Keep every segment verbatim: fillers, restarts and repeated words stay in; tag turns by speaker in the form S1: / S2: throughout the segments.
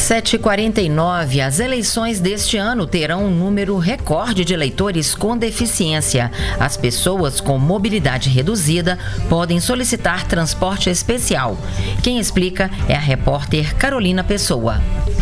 S1: sete e quarenta e nove, as eleições deste ano terão um número recorde de eleitores com deficiência. As pessoas com mobilidade reduzida podem solicitar transporte especial. Quem explica é a repórter Carolina Pessoa.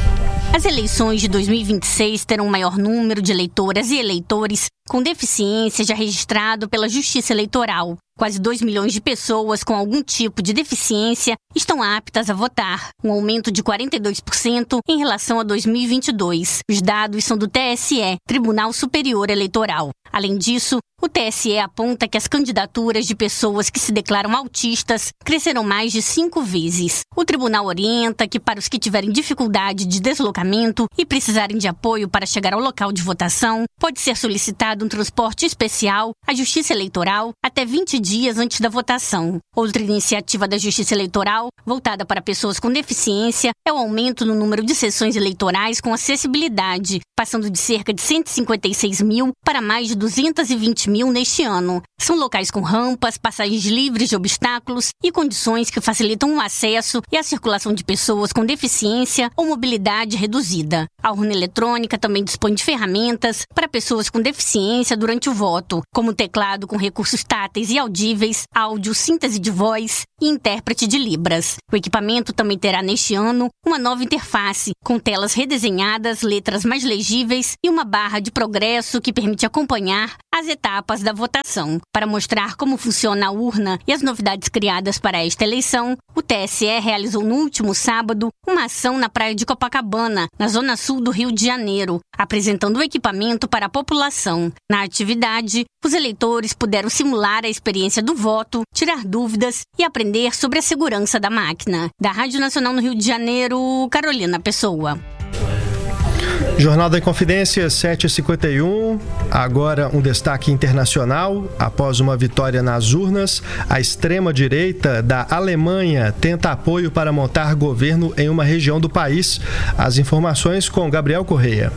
S2: As eleições de dois mil e vinte e seis terão o maior número de eleitoras e eleitores com deficiência já registrado pela Justiça Eleitoral. Quase dois milhões de pessoas com algum tipo de deficiência estão aptas a votar, um aumento de quarenta e dois por cento em relação a dois mil e vinte e dois. Os dados são do T S E, Tribunal Superior Eleitoral. Além disso, o T S E aponta que as candidaturas de pessoas que se declaram autistas cresceram mais de cinco vezes. O tribunal orienta que para os que tiverem dificuldade de deslocamento e precisarem de apoio para chegar ao local de votação, pode ser solicitado um transporte especial à Justiça Eleitoral até vinte dias antes da votação. Outra iniciativa da Justiça Eleitoral, voltada para pessoas com deficiência, é o aumento no número de sessões eleitorais com acessibilidade, passando de cerca de cento e cinquenta e seis mil para mais de duzentos e vinte mil neste ano. São locais com rampas, passagens livres de obstáculos e condições que facilitam o acesso e a circulação de pessoas com deficiência ou mobilidade reduzida. A urna eletrônica também dispõe de ferramentas para pessoas com deficiência durante o voto, como teclado com recursos táteis e audíveis, áudio, síntese de voz e intérprete de Libras. O equipamento também terá neste ano uma nova interface, com telas redesenhadas, letras mais legíveis e uma barra de progresso que permite acompanhar as etapas da votação. Para mostrar como funciona a urna e as novidades criadas para esta eleição, o T S E realizou no último sábado uma ação na praia de Copacabana, na zona sul do Rio de Janeiro, apresentando o equipamento para a população. Na atividade, os eleitores puderam simular a experiência do voto, tirar dúvidas e aprender sobre a segurança da máquina. Da Rádio Nacional no Rio de Janeiro, Carolina Pessoa.
S3: Jornal da Inconfidência, sete e cinquenta e um. Agora um destaque internacional. Após uma vitória nas urnas, a extrema-direita da Alemanha tenta apoio para montar governo em uma região do país. As informações com Gabriel Correia.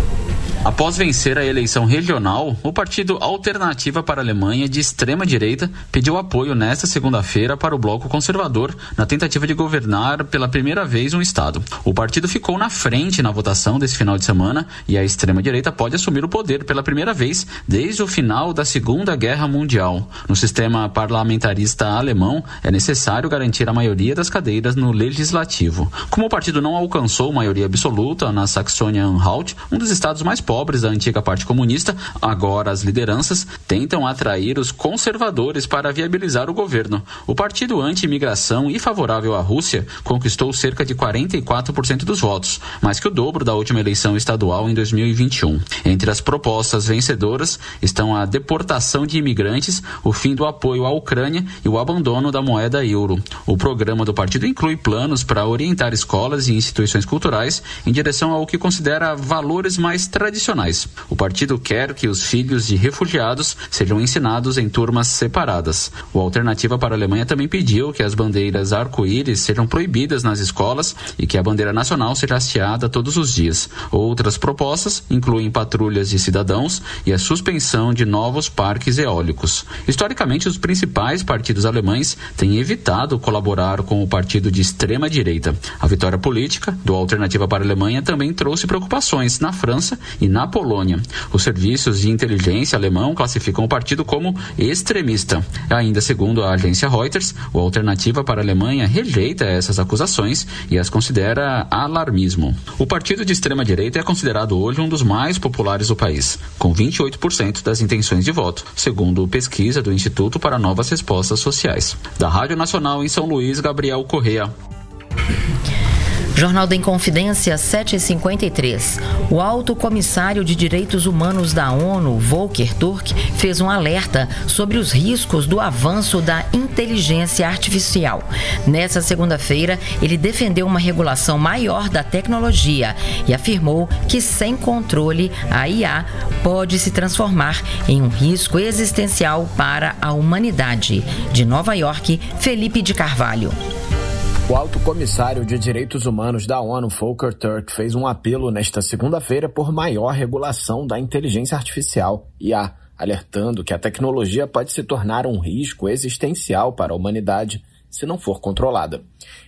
S4: Após vencer a eleição regional, o Partido Alternativa para a Alemanha, de extrema-direita, pediu apoio nesta segunda-feira para o bloco conservador na tentativa de governar pela primeira vez um estado. O partido ficou na frente na votação desse final de semana e a extrema-direita pode assumir o poder pela primeira vez desde o final da Segunda Guerra Mundial. No sistema parlamentarista alemão, é necessário garantir a maioria das cadeiras no legislativo. Como o partido não alcançou maioria absoluta na Saxônia-Anhalt, um dos estados mais pobres pobres da antiga parte comunista, agora as lideranças tentam atrair os conservadores para viabilizar o governo. O partido anti-imigração e favorável à Rússia conquistou cerca de quarenta e quatro por cento dos votos, mais que o dobro da última eleição estadual em dois mil e vinte e um. Entre as propostas vencedoras estão a deportação de imigrantes, o fim do apoio à Ucrânia e o abandono da moeda euro. O programa do partido inclui planos para orientar escolas e instituições culturais em direção ao que considera valores mais tradicionais. O partido quer que os filhos de refugiados sejam ensinados em turmas separadas. O Alternativa para a Alemanha também pediu que as bandeiras arco-íris sejam proibidas nas escolas e que a bandeira nacional seja hasteada todos os dias. Outras propostas incluem patrulhas de cidadãos e a suspensão de novos parques eólicos. Historicamente, os principais partidos alemães têm evitado colaborar com o partido de extrema-direita. A vitória política do Alternativa para a Alemanha também trouxe preocupações na França e na Polônia. Os serviços de inteligência alemão classificam o partido como extremista. Ainda segundo a agência Reuters, o Alternativa para a Alemanha rejeita essas acusações e as considera alarmismo. O partido de extrema-direita é considerado hoje um dos mais populares do país, com vinte e oito por cento das intenções de voto, segundo pesquisa do Instituto para Novas Respostas Sociais. Da Rádio Nacional em São Luís, Gabriel Correia.
S1: Jornal da Inconfidência, sete e cinquenta e três. O alto comissário de Direitos Humanos da ONU, Volker Turk, fez um alerta sobre os riscos do avanço da inteligência artificial. Nessa segunda-feira, ele defendeu uma regulação maior da tecnologia e afirmou que, sem controle, a I A pode se transformar em um risco existencial para a humanidade. De Nova York, Felipe de Carvalho.
S5: O alto comissário de Direitos Humanos da ONU, Volker Turk, fez um apelo nesta segunda-feira por maior regulação da inteligência artificial, I A, alertando que a tecnologia pode se tornar um risco existencial para a humanidade se não for controlada.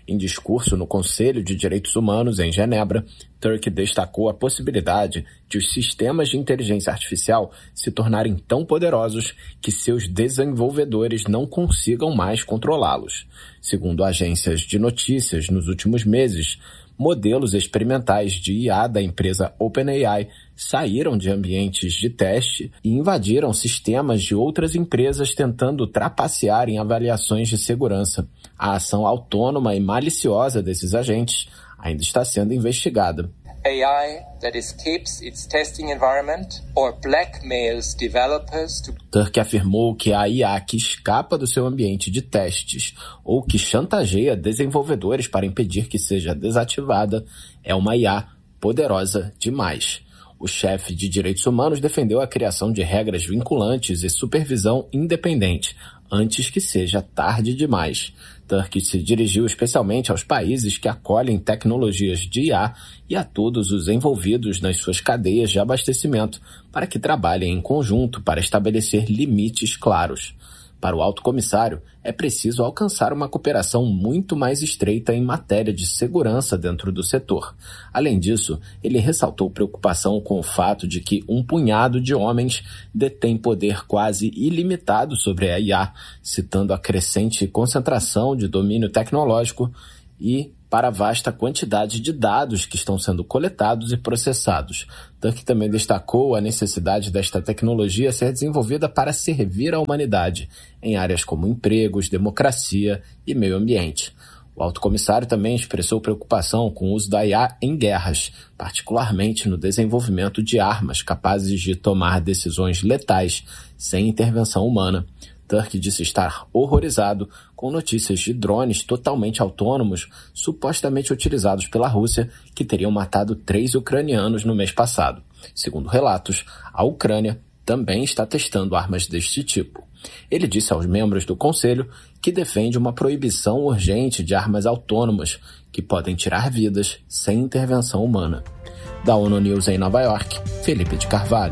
S5: Em discurso no Conselho de Direitos Humanos em Genebra, Turk destacou a possibilidade de os sistemas de inteligência artificial se tornarem tão poderosos que seus desenvolvedores não consigam mais controlá-los. Segundo agências de notícias, nos últimos meses, modelos experimentais de I A da empresa OpenAI saíram de ambientes de teste e invadiram sistemas de outras empresas tentando trapacear em avaliações de segurança. A ação autônoma e maliciosa desses agentes ainda está sendo investigada.
S6: A I that escapes its testing environment or blackmails developers to...
S5: Turk afirmou que a I A que escapa do seu ambiente de testes ou que chantageia desenvolvedores para impedir que seja desativada é uma I A poderosa demais. O chefe de direitos humanos defendeu a criação de regras vinculantes e supervisão independente, antes que seja tarde demais. Turk se dirigiu especialmente aos países que acolhem tecnologias de I A e a todos os envolvidos nas suas cadeias de abastecimento para que trabalhem em conjunto para estabelecer limites claros. Para o alto comissário, é preciso alcançar uma cooperação muito mais estreita em matéria de segurança dentro do setor. Além disso, ele ressaltou preocupação com o fato de que um punhado de homens detém poder quase ilimitado sobre a I A, citando a crescente concentração de domínio tecnológico e para a vasta quantidade de dados que estão sendo coletados e processados. Turk também destacou a necessidade desta tecnologia ser desenvolvida para servir à humanidade, em áreas como empregos, democracia e meio ambiente. O alto comissário também expressou preocupação com o uso da I A em guerras, particularmente no desenvolvimento de armas capazes de tomar decisões letais sem intervenção humana. Turk disse estar horrorizado com notícias de drones totalmente autônomos supostamente utilizados pela Rússia que teriam matado três ucranianos no mês passado. Segundo relatos, a Ucrânia também está testando armas deste tipo. Ele disse aos membros do Conselho que defende uma proibição urgente de armas autônomas que podem tirar vidas sem intervenção humana. Da ONU News em Nova York, Felipe de Carvalho.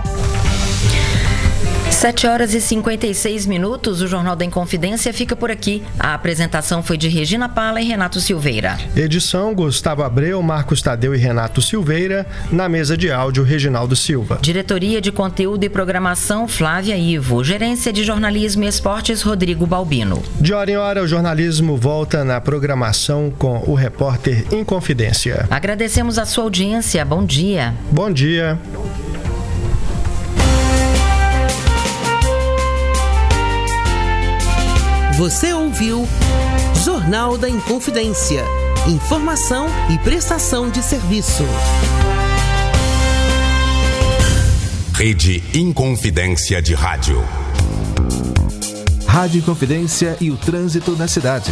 S1: sete horas e cinquenta e seis minutos, o Jornal da Inconfidência fica por aqui. A apresentação foi de Regina Pala e Renato Silveira.
S3: Edição Gustavo Abreu, Marcos Tadeu e Renato Silveira. Na mesa de áudio, Reginaldo Silva.
S1: Diretoria de Conteúdo e Programação, Flávia Ivo. Gerência de Jornalismo e Esportes, Rodrigo Balbino.
S3: De hora em hora, o jornalismo volta na programação com o repórter Inconfidência.
S1: Agradecemos a sua audiência. Bom dia.
S3: Bom dia.
S7: Você ouviu Jornal da Inconfidência. Informação e prestação de serviço.
S8: Rede Inconfidência de Rádio.
S9: Rádio Inconfidência e o trânsito na cidade.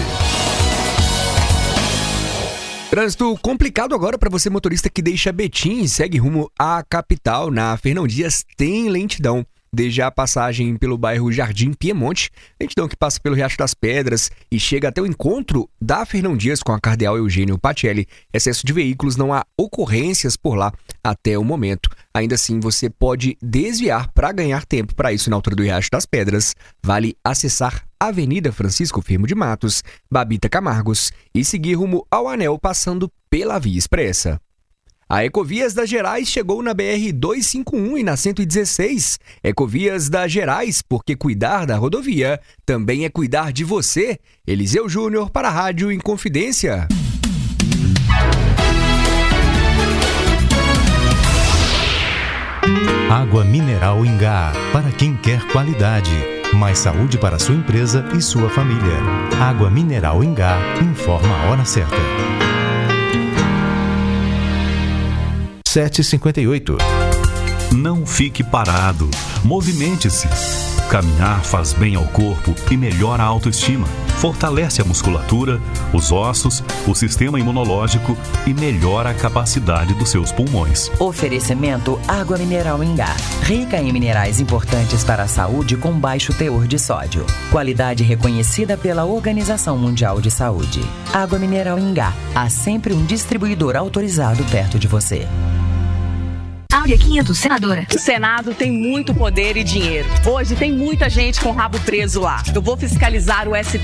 S10: Trânsito complicado agora para você, motorista que deixa Betim e segue rumo à capital. Na Fernão Dias tem lentidão. Desde a passagem pelo bairro Jardim Piemonte, lentidão que passa pelo Riacho das Pedras e chega até o encontro da Fernão Dias com a Cardeal Eugênio Patielli. Excesso de veículos, não há ocorrências por lá até o momento. Ainda assim, você pode desviar para ganhar tempo. Para isso, na altura do Riacho das Pedras, vale acessar Avenida Francisco Firmo de Matos, Babita Camargos e seguir rumo ao Anel, passando pela Via Expressa. A Ecovias das Gerais chegou na B R duzentos e cinquenta e um e na cento e dezesseis. Ecovias das Gerais, porque cuidar da rodovia também é cuidar de você. Eliseu Júnior para a Rádio Inconfidência.
S11: Água mineral Ingá, para quem quer qualidade. Mais saúde para sua empresa e sua família. Água mineral Ingá, informa a hora certa.
S9: sete e cinquenta e oito.
S12: Não fique parado. Movimente-se. Caminhar faz bem ao corpo e melhora a autoestima. Fortalece a musculatura, os ossos, o sistema imunológico e melhora a capacidade dos seus pulmões.
S13: Oferecimento Água Mineral Ingá. Rica em minerais importantes para a saúde com baixo teor de sódio. Qualidade reconhecida pela Organização Mundial de Saúde. Água Mineral Ingá. Há sempre um distribuidor autorizado perto de você.
S14: Áurea quinhentos, senadora.
S15: O Senado tem muito poder e dinheiro. Hoje tem muita gente com o rabo preso lá. Eu vou fiscalizar o S